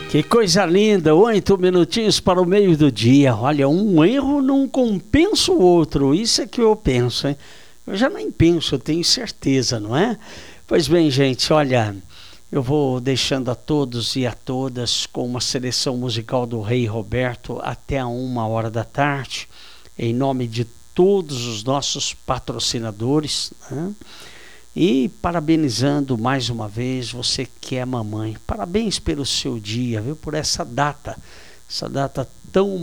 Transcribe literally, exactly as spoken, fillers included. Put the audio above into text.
Que coisa linda, oito minutinhos para o meio do dia. Olha, um erro não compensa o outro, isso é que eu penso, hein? Eu já nem penso, eu tenho certeza, não é? Pois bem, gente, olha, eu vou deixando a todos e a todas com uma seleção musical do Rei Roberto até a uma hora da tarde, em nome de todos os nossos patrocinadores, né? E parabenizando mais uma vez você que é mamãe. Parabéns pelo seu dia, viu? Por essa data, essa data tão